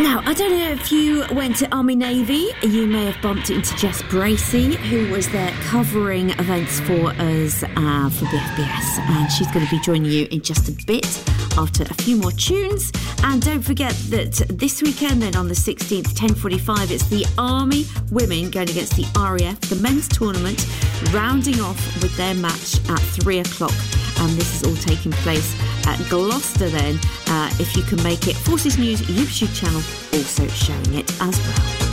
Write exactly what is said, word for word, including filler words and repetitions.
Now, I don't know if you went to Army Navy, you may have bumped into Jess Bracey, who was there covering events for us uh, for the F B S, and she's going to be joining you in just a bit after a few more tunes. And don't forget that this weekend, then on the sixteenth, ten forty-five, it's the Army women going against the R A F, the men's tournament, rounding off with their match at three o'clock. And this is all taking place at Gloucester then, uh, if you can make it. Forces News YouTube channel also showing it as well.